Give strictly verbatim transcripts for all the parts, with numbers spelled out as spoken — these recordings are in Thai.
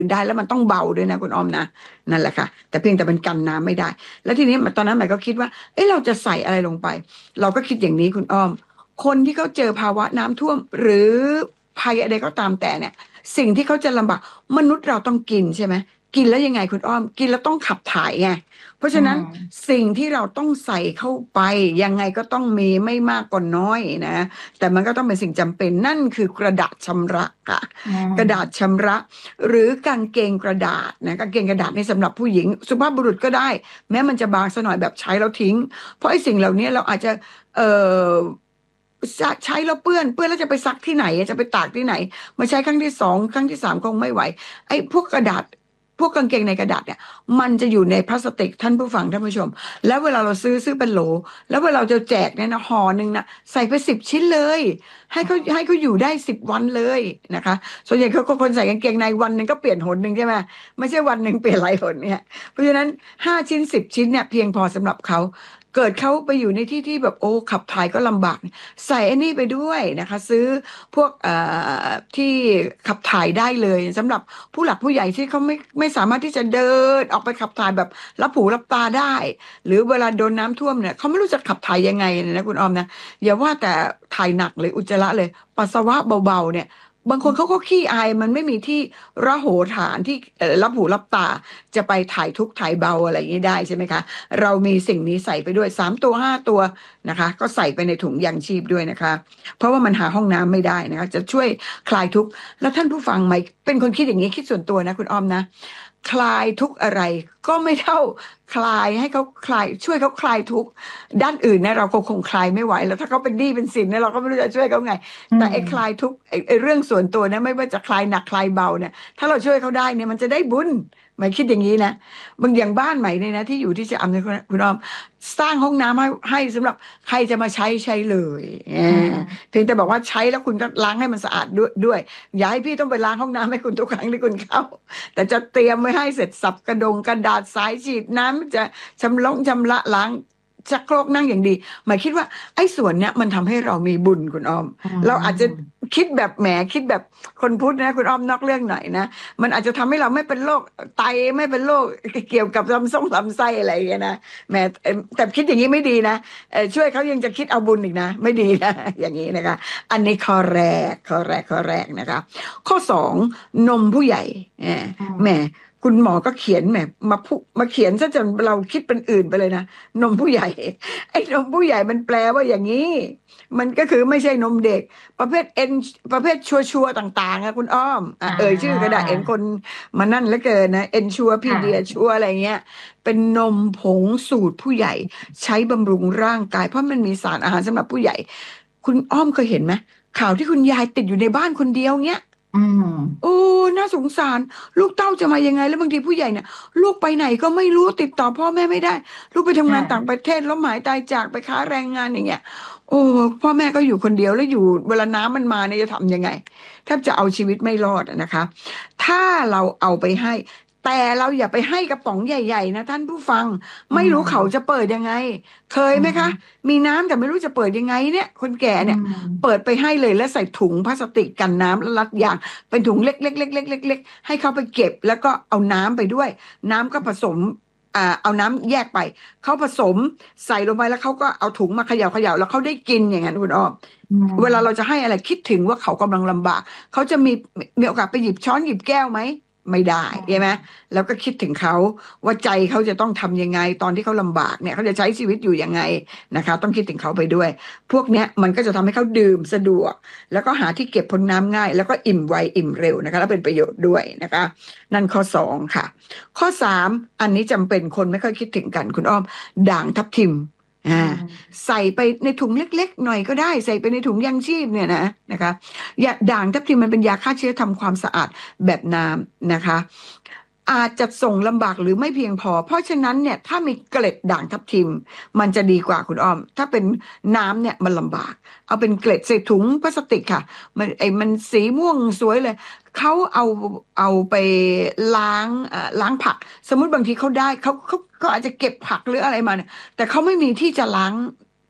ได้แล้วมันต้องเบาด้วยนะคุณออมนะนั่นแหละค่ะแต่เพียงแต่มันกันน้ำไม่ได้แล้วทีนี้ตอนนั้นใหม่ก็คิดว่าเอ้เราจะใส่อะไรลงไปเราก็คิดอย่างนี้คุณอ้อมคนที่เขาเจอภาวะน้ำท่วมหรือภัยอะไรก็ตามแต่เนี่ยสิ่งที่เขาจะลำบากมนุษย์เราต้องกินใช่ไหมกินแล้วยังไงคุณอ้อมกินแล้วต้องขับถ่ายไงเพราะอืฉะนั้นมสิ่งที่เราต้องใส่เข้าไปยังไงก็ต้องมีไม่มากก็น้อยนะแต่มันก็ต้องเป็นสิ่งจำเป็นนั่นคือกระดาษชำระค่ะอืกระดาษมชำระหรือกางเกงกระดาษนะกางเกงกระดาษนี่สำหรับผู้หญิงสุภาพบุรุษก็ได้แม้มันจะบางสักหน่อยแบบใช้แล้วทิ้งเพราะไอ้สิ่งเหล่านี้เราอาจจะเอ่อใช้แล้วเปื้อนเปื้อนแล้วจะไปซักที่ไหนจะไปตากที่ไหนมาใช้ครั้งที่สองครั้งที่สามคงไม่ไหวไอ้พวกกระดาษพวกกางเกงในกระดาษเนี่ยมันจะอยู่ในพลาสติกท่านผู้ฟังท่านผู้ชมแล้วเวลาเราซื้อซื้อเป็นโหลแล้วเวลาเราจะแจกเนี่ยนะห่อหนึ่งนะใส่ไปสิบชิ้นเลยให้เขาให้เขาอยู่ได้สิบวันเลยนะคะส่วนใหญ่เขาก็คนใส่กางเกงในวันหนึ่งก็เปลี่ยนหนหนึ่งใช่ไหมไม่ใช่วันหนึ่งเปลี่ยนหลายหนเนี่ยเพราะฉะนั้นห้าชิ้นสิบชิ้นเนี่ยเพียงพอสำหรับเขาเกิดเขาไปอยู่ในที่ที่แบบโอ้ขับถ่ายก็ลำบาก ใส่อันนี้ไปด้วยนะคะซื้อพวกเอ่อที่ขับถ่ายได้เลยสำหรับผู้หลักผู้ใหญ่ที่เขาไม่ไม่สามารถที่จะเดินออกไปขับถ่ายแบบรับหูรับตาได้หรือเวลาโดนน้ำท่วมเนี่ยเขาไม่รู้จะขับถ่ายยังไงนะคุณออมนะอย่าว่าแต่ถ่ายหนักเลยอุจจาระเลยปัสสาวะเบาๆเนี่ยบางคนเขาก็ขี้อายมันไม่มีที่ระโหฐานที่เอ่อรับหูรับตาจะไปถ่ายทุกข์ถ่ายเบาอะไรอย่างนี้ได้ใช่ไหมคะเรามีสิ่งนี้ใส่ไปด้วยสามตัวห้าตัว นะคะก็ใส่ไปในถุงยางชีพด้วยนะคะเพราะว่ามันหาห้องน้ำไม่ได้นะคะจะช่วยคลายทุกข์แล้วท่านผู้ฟังไหมเป็นคนคิดอย่างนี้คิดส่วนตัวนะคุณอ้อมนะคลายทุกข์อะไรก็ไม่เท่าคลายให้เขาคลายช่วยเขาคลายทุกข์ด้านอื่นเนี่ยเราคงคงคลายไม่ไหวแล้วถ้าเขาเป็นหนี้เป็นสินเนี่ยเราก็ไม่รู้จะช่วยเขาไงอืแต่ไอ้คลายมทุกข์ไอ้ไอ้เรื่องส่วนตัวเนี่ยไม่ว่าจะคลายหนักคลายเบาเนี่ยถ้าเราช่วยเขาได้เนี่ยมันจะได้บุญหมายคิดอย่างนี้นะบางอย่างบ้านใหม่เนี่ยนะที่อยู่ที่จะอำเนี่ยคุณคุณอ้อม สร้างห้องน้ำให้ให้สำหรับใครจะมาใช้ใช้เลยเออือมเพียงแต่บอกว่าใช้แล้วคุณก็ล้างให้มันสะอาดด้วยด้วยอย่าให้พี่ต้องไปล้างห้องน้ำให้คุณทุกครั้งที่คุณเข้าแต่จะเตรียมไว้ให้เสร็จสับกระดงกระดาษสายฉีดน้ำจะชำระชำระล้างชักโครกนั่งอย่างดีหมายคิดว่าไอ้ส่วนเนี้ยมันทำให้เรามีบุญคุณอ้อมอืเราอาจจะมคิดแบบแหมคิดแบบคนพุทธนะคุณอ้อมนอกเรื่องหน่อยนะมันอาจจะทำให้เราไม่เป็นโรคไตไม่เป็นโรคเกี่ยวกับลำไส้ลำไส้อะไรอย่างเงี้ยนะ แหม้แต่คิดอย่างนี้ไม่ดีนะเออช่วยเขายังจะคิดเอาบุญอีกนะไม่ดีนะอย่างนี้นะคะอันนี้ข้อแรกข้อแรกข้อแรกนะคะข้อสองนมผู้ใหญ่แหมอืแหมมคุณหมอก็เขียนแหมมาพูมาเขียนซะจนเราคิดเป็นอื่นไปเลยนะนมผู้ใหญ่ไอ้นมผู้ใหญ่มันแปลว่าอย่างนี้มันก็คือไม่ใช่นมเด็กประเภทเอ็นประเภทชัวชัวต่างๆอะคุณอ้อมอ่ะอ่เอ่ยชื่อกระดาษาเอ็นคนมานั่นแล้วเกินนะเอ็นชัวพีเดียค่ะชัวอะไรเงี้ย เป็นนมผงสูตรผู้ใหญ่ใช้บำรุงร่างกายเพราะมันมีสารอาหารสำหรับผู้ใหญ่คุณอ้อมเคยเห็นไหมข่าวที่คุณยายติดอยู่ในบ้านคนเดียวเนี้ยอืโอ้มน่าสงสารลูกเต้าจะมายังไงแล้วบางทีผู้ใหญ่เนี่ยลูกไปไหนก็ไม่รู้ติดต่อพ่อแม่ไม่ได้ลูกไปทำงานต่างปค่ะระเทศล้มหายตายจากไปค้าแรงงานอย่างเงี้ยโอ้พ่อแม่ก็อยู่คนเดียวแล้วอยู่เวลาน้ำมันมาเนี่ยจะทำยังไงแทบจะเอาชีวิตไม่รอดอะนะคะถ้าเราเอาไปให้แต่เราอย่าไปให้กระป๋องใหญ่ๆนะท่านผู้ฟังอืไม่รู้เขาจะมเปิดยังไงเคยอืไหมคะมมีน้ำแต่ไม่รู้จะเปิดยังไงเนี่ยคนแก่อืเนี่ยเปิมดไปให้เลยแล้วใส่ถุงพลาสติกกันน้ำแล้วรัดยางเป็นถุงเล็กๆเล็กๆเล็กๆเล็กๆให้เขาไปเก็บแล้วก็เอาน้ำไปด้วยน้ำก็ผสมอ่าเอาน้ำแยกไปเขาผสมใส่ลงไปแล้วเขาก็เอาถุงมาเขย่าเขย่าแล้วเขาได้กินอย่างนั้นคุณอ้อมอืเวลาเรามจะให้อะไรคิดถึงว่าเขากำลังลำบากเขาจะมีมีโอกาสไปหยิบช้อนหยิบแก้วไหมไม่ได้อืใช่ไหมมแล้วก็คิดถึงเขาว่าใจเขาจะต้องทำยังไงตอนที่เขาลำบากเนี่ยเขาจะใช้ชีวิตอยู่ยังไงนะคะต้องคิดถึงเขาไปด้วยพวกเนี้ยมันก็จะทำให้เขาดื่มสะดวกแล้วก็หาที่เก็บพ้นน้ำง่ายแล้วก็อิ่มไวอิ่มเร็วนะคะแล้วเป็นประโยชน์ด้วยนะคะนั่นข้อสองค่ะข้อสามอันนี้จำเป็นคนไม่ค่อยคิดถึงกันคุณอ้อมด่างทับทิมอือ่ามใส่ไปในถุงเล็กๆหน่อยก็ได้ใส่ไปในถุงยางชีพเนี่ยนะนะคะยาด่างทับทิมมันเป็นยาฆ่าเชื้อทำความสะอาดแบบน้ำนะคะ อาจจะส่งลำบากหรือไม่เพียงพอเพราะฉะนั้นเนี่ยถ้ามีเกล็ดด่างทับทิมมันจะดีกว่าคุณอ้อมถ้าเป็นน้ำเนี่ยมันลำบากเอาเป็นเกล็ดใส่ถุงพลาสติกค่ะมันไอ้มันสีม่วงสวยเลยเขาเอาเอาไปล้างเอ่อล้างผักสมมุติบางทีเขาได้เขาเขาเขาอาจจะเก็บผักหรืออะไรมาเนี่ยแต่เขาไม่มีที่จะล้าง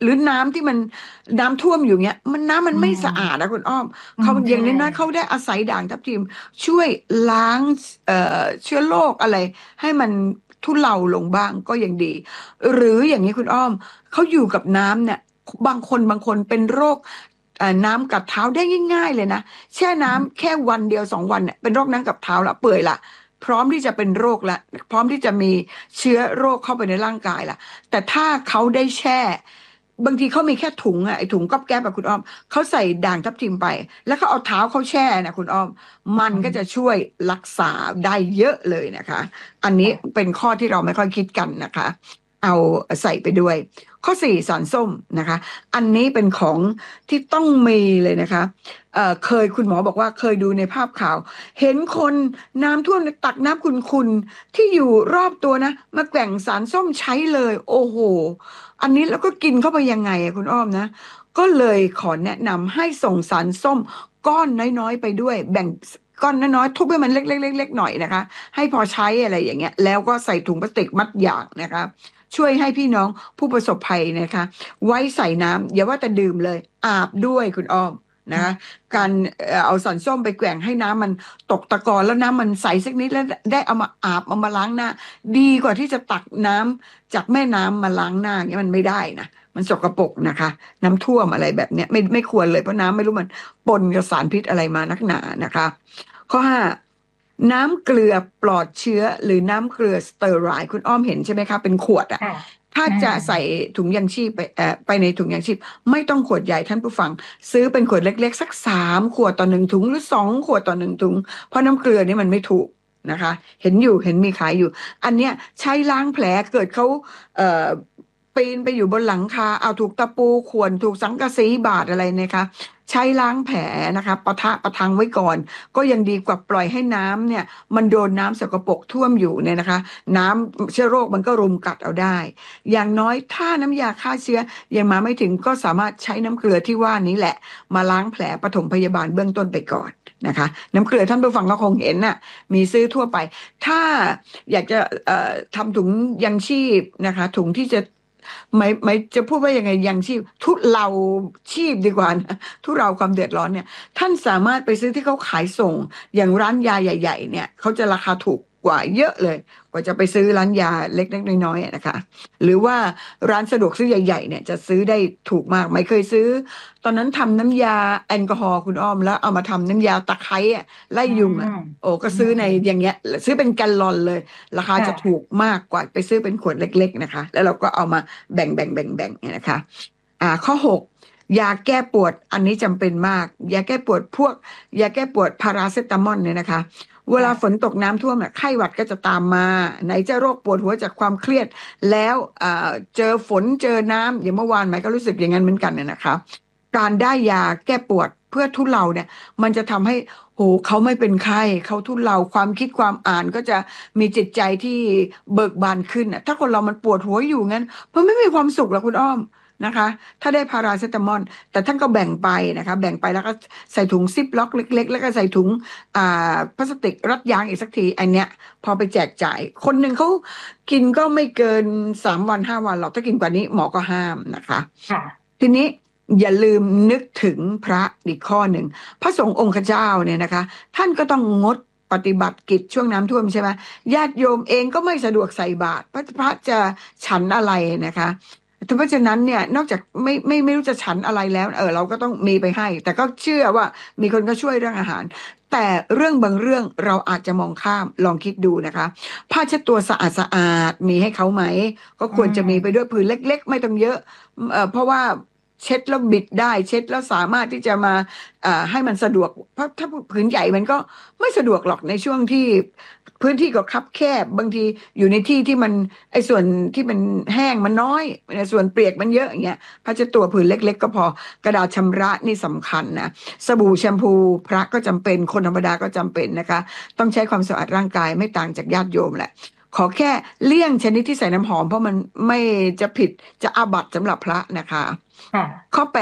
หรือน้ำที่มันน้ำท่วมอยู่เนี้ยมันน้ำมันอืไม่สะอาดมนะคุณอ้อมอืเขาอย่ามใช่งน้อยๆเขาได้อาศัยด่างทับทิมช่วยล้างเอ่อเชื้อโรคอะไรให้มันทุเลาลงบ้างก็ยังดีหรืออย่างนี้คุณอ้อมเขาอยู่กับน้ำเนี่ยบางคนบางคนเป็นโรคเอ่อน้ำกัดเท้าได้ง่ายๆเลยนะแช่น้ำแค่วันเดียวสองวันเนี่ยเป็นโรคน้ำกัดเท้าละเปื่อยละพร้อมที่จะเป็นโรคละพร้อมที่จะมีเชื้อโรคเข้าไปในร่างกายละ แต่ถ้าเขาได้แช่บางทีเขามีแค่ถุงอะไอถุงก๊อบแก๊บอะคุณอ้อมเขาใส่ด่างทับทิมไปแล้วก็เอาเท้าเขาแช่นะคุณอ้อมมันอืมก็จะช่วยรักษาได้เยอะเลยนะคะอันนี้ค่ะเป็นข้อที่เราไม่ค่อยคิดกันนะคะเอาใส่ไปด้วยข้อสี่สารส้มนะคะอันนี้เป็นของที่ต้องมีเลยนะคะเอ่อเคยคุณหมอบอกว่าเคยดูในภาพข่าวเห็นคนน้ำท่วมตักน้ำขุ่นๆที่อยู่รอบตัวนะมาแกว่งสารส้มใช้เลยโอ้โห อันนี้แล้วก็กินเข้าไปยังไงอะคุณอ้อมนะก็เลยขอแนะนำให้ส่งสารส้มก้อนน้อยๆไปด้วยแบ่งก้อนน้อยๆทุบให้มันเล็กๆๆๆหน่อยนะคะให้พอใช้อะไรอย่างเงี้ยแล้วก็ใส่ถุงพลาสติกมัดอย่างนะคะช่วยให้พี่น้องผู้ประสบภัยนะคะไว้ใส่น้ำอย่าว่าแต่ดื่มเลยอาบด้วยคุณอ้อมนะคะการเอ่อเอาสารส้มไปแกว่งให้น้ำมันตกตะกอนแล้วน้ำมันใสสักนิดแล้วได้เอามาอาบเอามาล้างหน้าดีกว่าที่จะตักน้ำ จากแม่น้ำมาล้างหน้าเงี้ยมันไม่ได้นะมันสกปรกนะคะน้ำท่วมอะไรแบบเนี้ยไม่ไม่ควรเลยเพราะน้ำไม่รู้มันปนกับสารพิษอะไรมานักหนานะคะข้อห้าน้ำเกลือปลอดเชื้อหรือน้ำเกลือสเตอไรด์คุณอ้อมเห็นใช่ไหมคะเป็นขวดอะค่ะถ้าอ่าจะใส่ถุงยังชีพไปเอ่อไปในถุงยังชีพไม่ต้องขวดใหญ่ท่านผู้ฟังซื้อเป็นขวดเล็กๆสักสามขวดต่อหนึ่งถุงหรือสองขวดต่อหนึ่งถุงเพราะน้ำเกลือนี่มันไม่ถูกนะคะเห็นอยู่เห็นมีขายอยู่ อันเนี้ยใช้ล้างแผลเกิดเขาเอ่อปีนไปอยู่บนหลังคาเอาถูกตะปูข่วนถูกสังกะสีบาดอะไรนะคะใช้ล้างแผลนะคะปะทะประทังไว้ก่อนก็ยังดีกว่าปล่อยให้น้ำเนี่ยมันโดนน้ำสกปรกท่วมอยู่เนี่ยนะคะน้ำเชื้อโรคมันก็รุมกัดเอาได้อย่างน้อยถ้าน้ำยาฆ่าเชื้อยังมาไม่ถึงก็สามารถใช้น้ำเกลือที่ว่านี้แหละมาล้างแผลปฐมพยาบาลเบื้องต้นไปก่อนนะคะน้ำเกลือท่านผู้ฟังก็คงเห็นน่ะมีซื้อทั่วไปถ้า อยากจะเอ่อทำถุงยังชีพนะคะถุงที่จะไม่ไม่จะพูดว่ายังไงยังชีพทุเลาชีพดีกว่านะทุเลาความเดือดร้อนเนี่ยท่านสามารถไปซื้อที่เขาขายส่งอย่างร้านยาใหญ่ๆเนี่ยเขาจะราคาถูกกว่าเยอะเลยกว่าจะไปซื้อร้านยาเล็กๆน้อยๆอะนะคะหรือว่าร้านสะดวกซื้อใหญ่ๆเนี่ยจะซื้อได้ถูกมากไม่เคยซื้อตอนนั้นทำน้ำยาแอลกอฮอล์คุณอ้อมแล้วเอามาทำน้ำยาตะไคร้อะไล่อืยุงอ่ะมโอ้ก็อืซื้อในมอย่างเงี้ยซื้อเป็นแกลลอนเลยราคาจะถูค่ะกมากกว่าไปซื้อเป็นขวดเล็กๆนะคะแล้วเราก็เอามาแบ่งแบ่งแบ่งแบ่งเนี่ยนะคะอ่าข้อหกยาแก้ปวดอันนี้จำเป็นมากยาแก้ปวดพวกยาแก้ปวดพาราเซตามอลเนี่ยนะคะเวลาฝค่ะนตกน้ำท่วมอ่ะไข้หวัดก็จะตามมาไหนจะโรคปวดหัวจากความเครียดแล้วอ่าเจอฝนเจอน้ำอย่างเมื่อวานไหมก็รู้สึกอย่างนั้นเหมือนกันเนี่ยนะคะการได้ยาแก้ปวดเพื่อทุเลาเนี่ยมันจะทำให้ โหเขาไม่เป็นไข้เขาทุเลาความคิดความอ่านก็จะมีจิตใจที่เบิกบานขึ้นน่ะถ้าคนเรามันปวดหัวอยู่งั้นมันไม่มีความสุขหรอกคุณอ้อมนะคะถ้าได้พาราเซตามอลแต่ท่านก็แบ่งไปนะคะแบ่งไปแล้วก็ใส่ถุงซิปล็อกเล็กๆแล้วก็ใส่ถุงอ่าพลาสติกรัดยางอีกสักทีอันเนี้ยพอไปแจกจ่ายคนหนึ่งเขากินก็ไม่เกินสามวันห้าวันหรอกถ้ากินกว่านี้หมอก็ห้ามนะคะค่ะทีนี้อย่าลืมนึกถึงพระอีกข้อหนึ่งพระสงฆ์องค์เจ้าเนี่ยนะคะท่านก็ต้องงดปฏิบัติกิจช่วงน้ำท่วมใช่ไหมญาติโยมเองก็ไม่สะดวกใส่บาตรพระพระจะฉันอะไรนะคะเพราะฉะนั้นเนี่ยนอกจากไม่ไม่ไม่รู้จะฉันอะไรแล้วเออเราก็ต้องมีไปให้แต่ก็เชื่อว่ามีคนก็ช่วยเรื่องอาหารแต่เรื่องบางเรื่องเราอาจจะมองข้ามลองคิดดูนะคะผ้าเช็ดตัวสะอาดสะอาดมีให้เขาไหมก็อืควรจะมีไปมด้วยผืนเล็กๆไม่ต้องเยอะ เอ่อเพราะว่าเช็ดแล้วบิดได้เช็ดแล้วสามารถที่จะมาเอ่อให้มันสะดวกเพราะถ้าผืนใหญ่มันก็ไม่สะดวกหรอกในช่วงที่พื้นที่ก็คับแคบบางทีอยู่ในที่ที่มันไอ้ส่วนที่มันแห้งมันน้อยในส่วนเปียกมันเยอะอย่างเงี้ยผ้าเช็ดตัวผืนเล็กๆก็พอกระดาษชำระนี่สำคัญนะสบู่แชมพูพระก็จำเป็นคนธรรมดาก็จำเป็นนะคะต้องใช้ความสะอาดร่างกายไม่ต่างจากญาติโยมแหละ ขอแค่เลี่ยงชนิดที่ใส่น้ำหอมเพราะมันไม่จะผิดจะอาบัติสำหรับพระนะคะค่ะข้อแปด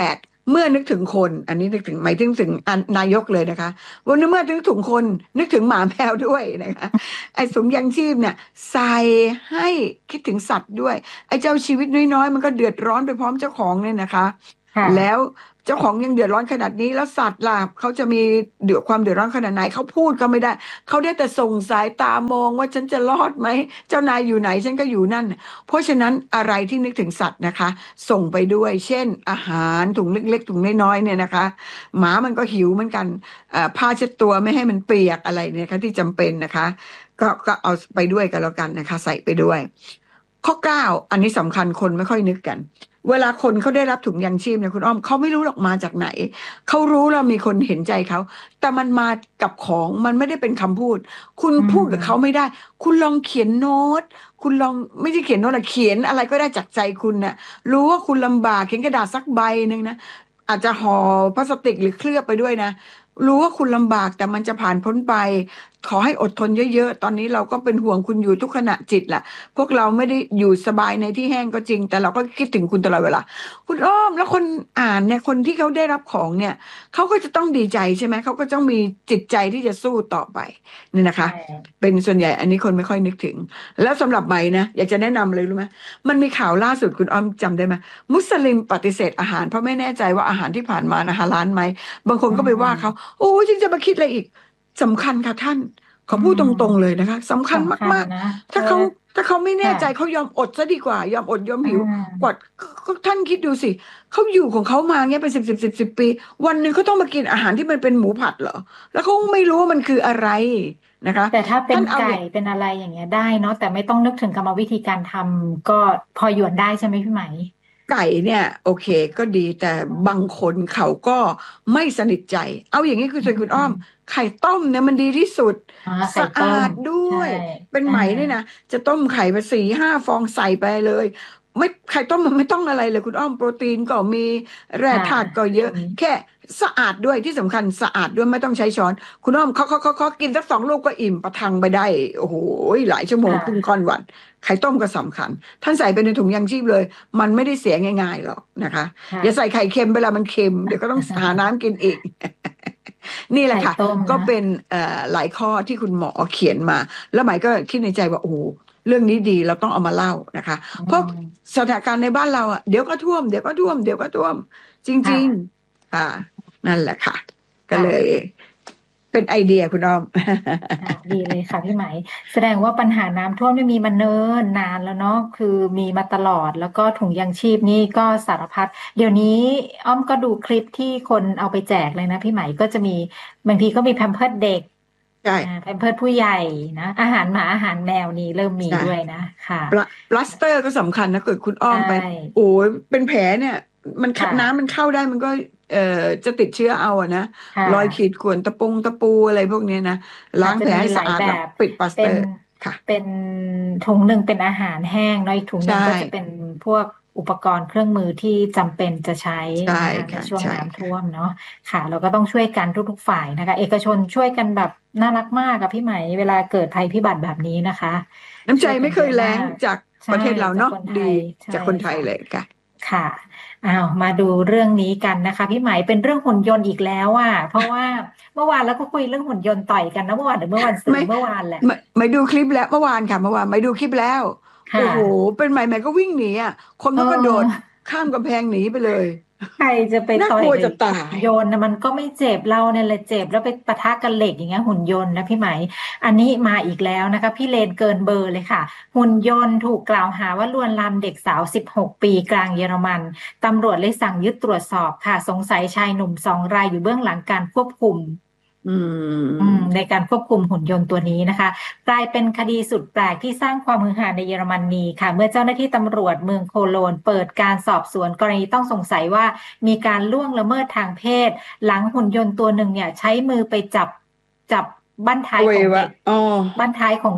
เมื่อนึกถึงคนอันนี้นึกถึงหมายถึงถึงอันนายกเลยนะคะวันนี้เมื่อนึกถึงคนนึกถึงหมาแมวด้วยนะคะไอ้ถุงยังชีพเนี่ยใส่ให้คิดถึงสัตว์ด้วยไอ้เจ้าชีวิตน้อยๆมันก็เดือดร้อนไปพร้อมเจ้าของเนี่ยนะคะแล้วค่ะเจ้าของยังเดือดร้อนขนาดนี้แล้วสัตว์ล่ะเขาจะมีเดือดความเดือดร้อนขนาดไหนเขาพูดก็ไม่ได้เขาได้แต่ส่งสายตามองว่าฉันจะรอดไหมเจ้านายอยู่ไหนฉันก็อยู่นั่นเพราะฉะนั้นอะไรที่นึกถึงสัตว์นะคะส่งไปด้วยเช่นอาหารถุงเล็กๆถุงน้อยๆเนี่ยนะคะหมามันก็หิวเหมือนกันเอ่อผ้าเช็ดตัวไม่ให้มันเปียกอะไรเนี่ยค่ะที่จำเป็นนะคะก็ก็เอาไปด้วยกันแล้วกันนะคะใส่ไปด้วยข้อเก้าอันนี้สำคัญคนไม่ค่อยนึกกัน เวลาคนเขาได้รับถุงยังชีพเนี่ยคุณอ้อมเขาไม่รู้หรอกมาจากไหนเขารู้แล้วมีคนเห็นใจเขาแต่มันมากับของมันไม่ได้เป็นคำพูดคุณอืพูดกับเขาไม่มได้คุณลองเขียนโน้ตคุณลองไม่ใช่เขียนโน้ตอะเขียนอะไรก็ได้จากใจคุณน่ะรู้ว่าคุณลำบากเขียนกระดาษสักใบหนึ่งนะอาจจะห่อพลาสติกหรือเคลือบไปด้วยนะรู้ว่าคุณลำบากแต่มันจะผ่านพ้นไปขอให้อดทนเยอะๆตอนนี้เราก็เป็นห่วงคุณอยู่ทุกขณะจิตแหละ พวกเราไม่ได้อยู่สบายในที่แห้งก็จริงแต่เราก็คิดถึงคุณตลอดเวลาคุณอ้อมแล้วคนอ่านเนี่ยคนที่เขาได้รับของเนี่ยเขาก็จะต้องดีใจใช่ไหมเขาก็ต้องมีจิตใจที่จะสู้ต่อไปนี่นะใช่คะเป็นส่วนใหญ่อันนี้คนไม่ค่อยนึกถึงแล้วสำหรับใหม่นะอยากจะแนะนำเลยรู้ไหมมันมีข่าวล่าสุดคุณอ้อมจำได้ไหมมุสลิมปฏิเสธอาหารเพราะไม่แน่ใจว่าอาหารที่ผ่านมานะฮาลาลไหมบางคนอืก็ไปว่าเขามโอ้ยยังจะมาคิดอะไรอีกสำคัญค่ะท่านขอือพูดตรงๆเลยมนะคะสำคัญสำคัญมากนะๆเพราะถ้าเขาถ้าเขาไม่แน่ค่ะใจเขายอมอดซะดีกว่ายอมอดยอมอ่หิวกว่าาก็ท่านคิดดูสิเขาอยู่ของเขามาเงี้ยเป็นสิบสิบสิบสิบปีวันหนึ่งเขาต้องมากินอาหารที่มันเป็นหมูผัดเหรอแล้วเขาไม่รู้ว่ามันคืออะไรนะคะแต่ถ้าเป็นไก่ท่านเอาอย่างเป็นอะไรอย่างเงี้ยได้เนาะแต่ไม่ต้องนึกถึงกรรมวิธีการทำก็พอหยวนได้ใช่ไหมพี่ไหมไก่เนี่ยโอเคก็ดีแต่บางคนเขาก็ไม่สนิทใจเอาอย่างนี้คุณส่วนคุณอือ้อมมไข่ต้มเนี่ยมันดีที่สุดอ่าไข่สะอาต้มดด้ใช่วยเป็นอ่าไหมเนี่ยนะจะต้มไข่ไปสี่ห้าฟองใส่ไปเลยไม่ไข่ต้มมันไม่ต้องอะไรเลยคุณอ้อมโปรตีนก็มีแร่ค่ะธาตุก็เยอะอืมแค่สะอาดด้วยที่สำคัญสะอาดด้วยไม่ต้องใช้ช้อนคุณอ้อมเขาเขาเขาเขากินสักสองลูกก็อิ่มประทังไปได้โอ้โหหลายชั่วโมงครึ่งค่ะค่อนวันไข่ต้มก็สำคัญท่านใส่ไปในถุงยังชีพเลย มันไม่ได้เสียง่ายๆหรอกนะคะอย่าใส่ค่ะไข่เค็มเวลามันเค็มเดี๋ยวก็ต้องหาน้ำกินอีกนี่แหละไข่ค่ะต้มนะก็เป็นเอ่อหลายข้อที่คุณหมอเขียนมาแล้วหมายก็คิดในใจว่าโอ้โหเรื่องนี้ดีเราต้องเอามาเล่านะคะอืเพราะมสถานการณ์ในบ้านเราอ่ะเดี๋ยวก็ท่วมเดี๋ยวก็ท่วมเดี๋ยวก็ท่วมจริงค่ะๆค่ะนั่นแหละค่ะก็เลยค่ะเป็นไอเดียคุณอ้อมอ่ะดีเลยค่ะพี่ไหมแสดงว่าปัญหาน้ำท่วมนี่มีมาเนิ่นนานแล้วเนาะคือมีมาตลอดแล้วก็ถุงยางชีพนี่ก็สารพัดเดี๋ยวนี้อ้อมก็ดูคลิปที่คนเอาไปแจกเลยนะพี่ไหมก็จะมีบางทีก็มีแพมเพิร์สเด็กใช่อ่าแพมเพิร์สผู้ใหญ่นะอาหารหมาอาหารแมวนี่เริ่มมีใช่ด้วยนะค่ะปลาปลาสเตอร์ก็สำคัญนะเกิดคุณอ้ใชอมไปโอ้่ยเป็นแผลเนี่ยมันคัดน้ำมันค่ะเข้าได้มันก็เอ่อจะติดเชื้อเอาอะนะค่รอยขีดะข่วนตะปงตะปูอะไรพวกเนี้ยนะล้าอาจงแผลให้จะมีหลายแบสะอาดแล้วบปิดปลาสเป็นเตอร์ค่ะเป็นถุงหนึ่งเป็นอาหารแห้งเนาะอีกถุงหใช่นึ่งก็จะเป็นพวกอุปกรณ์เครื่องมือที่จำเป็นจะใช้ใช่นะคะในค่ะช่วงใช่น้ำท่วมค่ะเนาะค่ะเราก็ต้องช่วยกันทุกๆฝ่ายนะคะเอกชนช่วยกันแบบน่ารักมากอะพี่ไหมเวลาเกิดภัยพิบัติแบบนี้นะคะน้ำใจช่วยกันไม่เคยแล้เยอะมากงจากปใช่ระเทศเราจากเนาะดีคนไทยใช่จากคนไทยค่ะเลยค่ะค่ะอ้าวมาดูเรื่องนี้กันนะคะพี่ไหมเป็นเรื่องหุ่นยนต์อีกแล้วอ่ะเพราะว่าเมื่อวานเราก็คุยเรื่องหุ่นยนต์ต่อยกันนะเมื่อวานหรือเมื่อวันศุกไม่ร์เมื่อวานแหละไม่ไม่ดูคลิปแล้วเมื่อวานค่ะเมื่อวานไม่ดูคลิปแล้วค่ะโอ้โหเป็นใหม่ใหม่ก็วิ่งหนีอ่ะคนเอก็กระโดดอข้ามกำแพงหนีไปเลยใครจะไปน่ากลัวต่อยกับจะตายโยนนะมันก็ไม่เจ็บเราเนี่ยแหละเจ็บแล้วไปปะทะกับเหล็กอย่างเงี้ยหุ่นยนต์นะพี่ไหมอันนี้มาอีกแล้วนะคะพี่เลนเกินเบอร์เลยค่ะหุ่นยนต์ถูกกล่าวหาว่าลวนลามเด็กสาวสิบหกปีกลางเยอรมันตำรวจเลยสั่งยึดตรวจสอบค่ะสงสัยชายหนุ่มสองรายอยู่เบื้องหลังการควบคุมอือืมในมการควบคุมหุ่นยนต์ตัวนี้นะคะกลายเป็นคดีสุดแปลกที่สร้างความฮือฮาในเยอรมนีค่ะเมื่อเจ้าหน้าที่ตำรวจเมืองโคโลนเปิดการสอบสวนกรณีต้องสงสัยว่ามีการล่วงละเมิดทางเพศหลังหุ่นยนต์ตัวหนึ่งเนี่ยใช้มือไปจับจับบั้นท้าอวัยวะยของเด็กอ๋อบั้นท้ายของเด็ก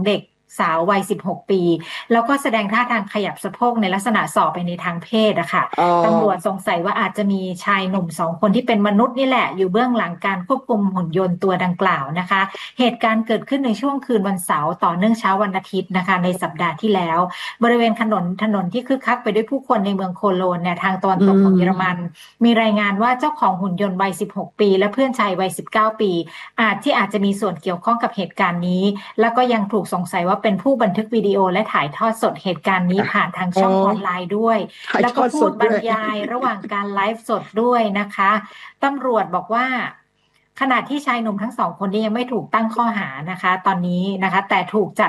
สาววัยสิบหกปีแล้วก็แสดงท่าทางขยับสะโพกในลักษณะส่อไปในทางเพศอะค่ะอ๋อตำรวจสงสัยว่าอาจจะมีชายหนุ่มสองคนที่เป็นมนุษย์นี่แหละอยู่เบื้องหลังการควบคุมหุ่นยนต์ตัวดังกล่าวนะคะเหตุการณ์เกิดขึ้นในช่วงคืนวันเสาร์ต่อเนื่องเช้าวันอาทิตย์นะคะในสัปดาห์ที่แล้วบริเวณถนนถนนที่คึกคักไปด้วยผู้คนในเมืองโคโลนเนี่ยทางตะวันอืตกของเยอรมันมมีรายงานว่าเจ้าของหุ่นยนต์วัยสิบหกปีและเพื่อนชายวัยสิบเก้าปีอาจที่อาจจะมีส่วนเกี่ยวข้องกับเหตุการณ์นี้แล้วก็ยังถูกสงสัยว่าเป็นผู้บันทึกวิดีโอและถ่ายทอดสดเหตุการณ์นี้ค่ะผ่านทางอ๋อช่องออนไลน์ด้วยถ่ายทอดสแล้วก็พูดดด้วยบรรยายระหว่างการไลฟ์สดด้วยนะคะตำรวจบอกว่าขณะที่ชายหนุ่มทั้งสองคนนี้ยังไม่ถูกตั้งข้อหานะคะตอนนี้นะคะแต่ถูกจับ